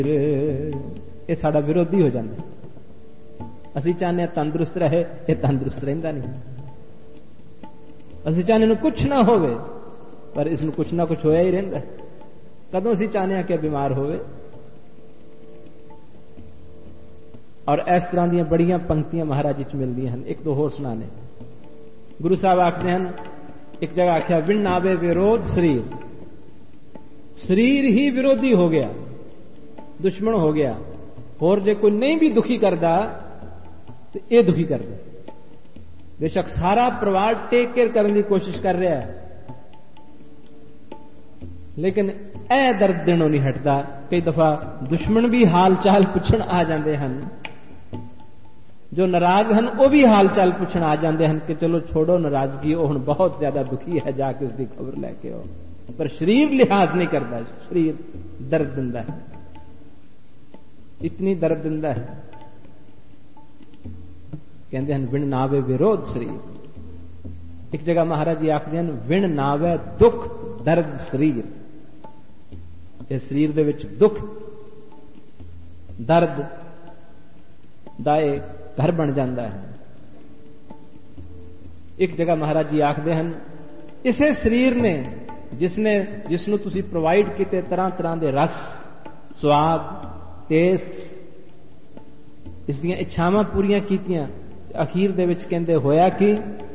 ये साडा विरोधी हो जाता। असीं चाहते तंदुरुस्त रहे, ये तंदुरुस्त रहिंदा नहीं। असीं चाहते कुछ ना होवे, पर इसनूं कुछ ना कुछ होया ही रहिंदा। कदों असीं चाहते कि बीमार होवे। और इस तरह दी बड़ियां पंक्तियां महाराज जी मिलदियां हैं। एक दो होर सुनाने। गुरु साहब आखते हैं, एक जगह आख्या, विण आवे विरोध शरीर, शरीर ही विरोधी हो गया, दुश्मन हो गया। होर जे कोई नहीं भी दुखी करता तो यह दुखी कर दे। बेशक सारा परिवार टेक केयर करने की कोशिश कर रहा है, लेकिन ए दर्द दिनों नहीं हटता। कई दफा दुश्मन भी हाल चाल पुछण आ जाते हैं, जो नाराज हैं वह भी हाल चाल पुछण आ जाते हैं कि चलो छोड़ो नाराजगी, वह हुण बहुत ज्यादा दुखी है, जाके उसकी खबर लैके आओ। पर शरीर लिहाज नहीं करता, शरीर दर्द दिंदा है, इतनी दर्द दिंदा है। कहते हैं विण नावे विरोध शरीर। एक जगह महाराज जी आखते हैं, विण नावे दुख दर्द शरीर। इस शरीर दे विच दुख दर्द दाए घर बन जाता है। एक जगह महाराज जी आखते हैं, इसे शरीर ने जिसनों तुसी प्रोवाइड किए तरह तरह के रस स्वाद टेस्ट, इसदियां इच्छावां पूरियां कीतियां, अखीर दे विच कहंदे होया कि